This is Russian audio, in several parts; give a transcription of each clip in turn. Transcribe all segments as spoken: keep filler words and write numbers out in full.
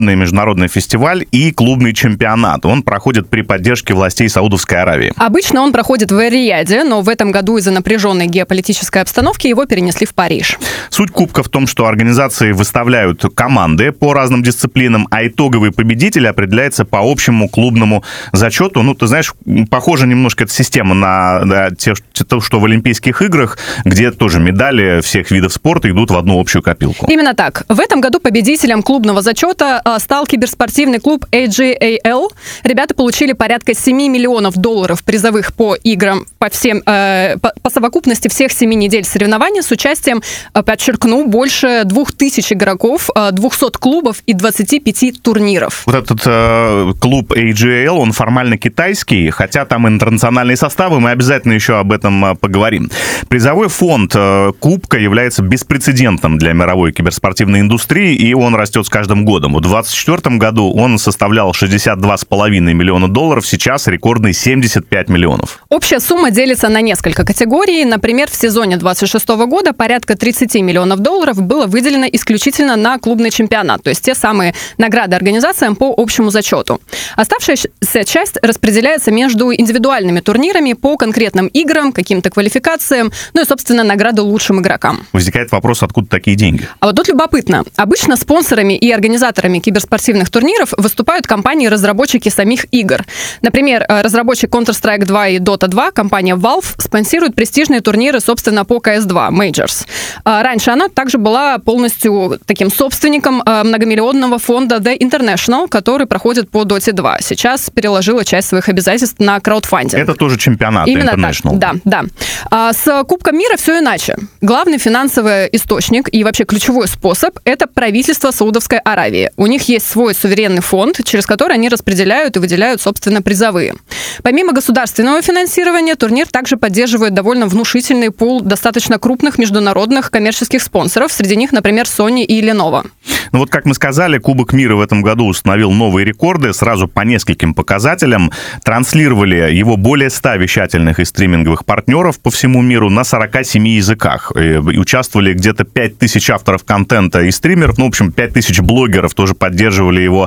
крупный международный фестиваль и клубный чемпионат. Он проходит при поддержке властей Саудовской Аравии. Обычно он проходит в Эр-Рияде, но в этом году из-за напряженной геополитической обстановки его перенесли в Париж. Суть кубка в том, что организации выставляют команды по разным дисциплинам, а итоговый победитель определяется по общему клубному зачету. Ну, ты знаешь, похоже немножко эта система на, на те, что в Олимпийских играх, где тоже медали всех видов спорта идут в одну общую копилку. Именно так. В этом году победителем клубного зачета стал киберспортивный клуб эй джи эй эл. Ребята получили порядка семь миллионов долларов призовых по играм, по всем, э, по, по совокупности всех семи недель соревнований с участием, подчеркну, больше двух тысяч игроков, двухсот клубов и двадцати пяти турниров. Вот этот э, клуб эй джи эй эл, он формально китайский, хотя там интернациональные составы, мы обязательно еще об этом поговорим. Призовой фонд э, кубка является беспрецедентным для мировой киберспортивной индустрии, и он растет с каждым годом. В двадцать четвёртом году он составлял шестьдесят два с половиной миллиона долларов, сейчас рекордный семьдесят пять миллионов. Общая сумма делится на несколько категорий. Например, в сезоне двадцать шестого года порядка тридцать миллионов долларов было выделено исключительно на клубный чемпионат, то есть те самые награды организациям по общему зачету. Оставшаяся часть распределяется между индивидуальными турнирами по конкретным играм, каким-то квалификациям, ну и, собственно, награды лучшим игрокам. Возникает вопрос, откуда такие деньги? А вот тут любопытно. Обычно спонсорами и организаторами киберспортивных турниров выступают компании-разработчики самих игр. Например, разработчик Counter-Strike два и Dota два, компания Valve, спонсирует престижные турниры, собственно, по си эс два, Majors. Раньше она также была полностью таким собственником многомиллионного фонда The International, который проходит по Dota два. Сейчас переложила часть своих обязательств на краудфандинг. Это тоже чемпионат Именно International. Так. Да, да. С Кубком мира все иначе. Главный финансовый источник и вообще ключевой способ – это правительство Саудовской Аравии. У них есть свой суверенный фонд, через который они распределяют и выделяют, собственно, призовые. Помимо государственного финансирования, турнир также поддерживает довольно внушительный пул достаточно крупных международных коммерческих спонсоров. Среди них, например, Sony и Lenovo. Ну вот, как мы сказали, Кубок мира в этом году установил новые рекорды сразу по нескольким показателям. Транслировали его более ста вещательных и стриминговых партнеров по всему миру на сорока семи языках. И участвовали где-то пять тысяч авторов контента и стримеров. Ну, в общем, пять тысяч блогеров тоже поддерживали его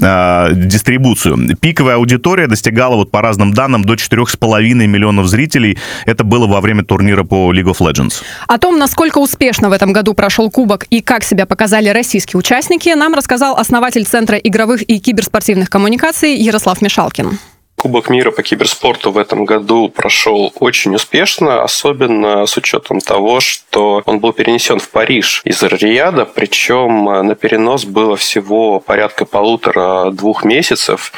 э, дистрибуцию. Пиковая аудитория достигала, вот по разным данным, до четырёх с половиной миллионов зрителей. Это было во время турнира по League of Legends. О том, насколько успешно в этом году прошел Кубок и как себя показали российские участники, нам рассказал основатель Центра игровых и киберспортивных коммуникаций Ярослав Мишалкин. Кубок мира по киберспорту в этом году прошел очень успешно, особенно с учетом того, что он был перенесен в Париж из Эр-Рияда, причем на перенос было всего порядка полутора-двух месяцев.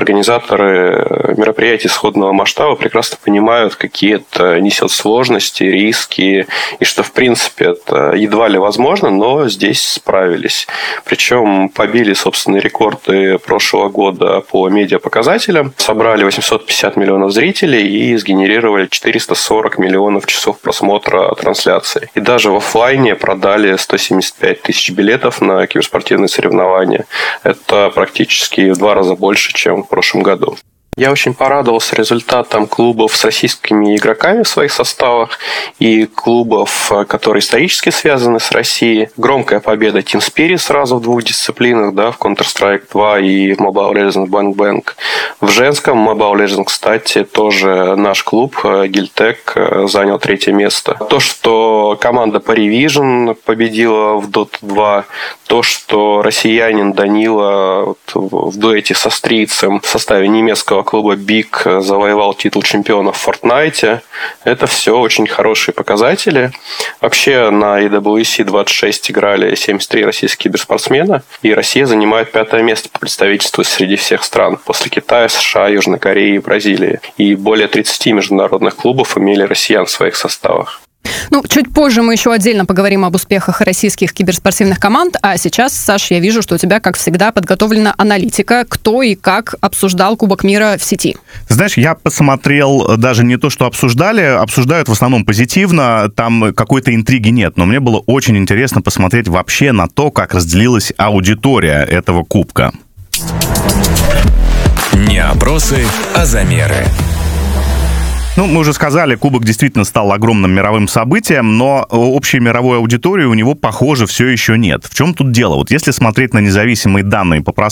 Организаторы мероприятий сходного масштаба прекрасно понимают, какие это несет сложности, риски, и что, в принципе, это едва ли возможно, но здесь справились. Причем побили собственные рекорды прошлого года по медиапоказателям, собрали восемьсот пятьдесят миллионов зрителей и сгенерировали четыреста сорок миллионов часов просмотра трансляции. И даже в офлайне продали сто семьдесят пять тысяч билетов на киберспортивные соревнования. Это практически в два раза больше, чем в прошлом году. Я очень порадовался результатам клубов с российскими игроками в своих составах и клубов, которые исторически связаны с Россией. Громкая победа Team Spirit сразу в двух дисциплинах, да, в Counter-Strike два и в Mobile Legends Bang Bang. В женском Mobile Legends, кстати, тоже наш клуб Гильтек занял третье место. То, что команда Parivision победила в Dota два, то, что россиянин Данила в дуэте со Стрийцем в составе немецкого клуба Биг завоевал титул чемпиона в Fortnite. Это все очень хорошие показатели. Вообще на и дабл ю си двадцать шесть играли семьдесят три российских киберспортсмена, и Россия занимает пятое место по представительству среди всех стран, после Китая, США, Южной Кореи и Бразилии. И более тридцати международных клубов имели россиян в своих составах. Ну, чуть позже мы еще отдельно поговорим об успехах российских киберспортивных команд, а сейчас, Саш, я вижу, что у тебя, как всегда, подготовлена аналитика, кто и как обсуждал Кубок мира в сети. Знаешь, я посмотрел даже не то, что обсуждали, обсуждают в основном позитивно, там какой-то интриги нет, но мне было очень интересно посмотреть вообще на то, как разделилась аудитория этого Кубка. Не опросы, а замеры. Ну, мы уже сказали, Кубок действительно стал огромным мировым событием, но общей мировой аудитории у него, похоже, все еще нет. В чем тут дело? Вот если смотреть на независимые данные по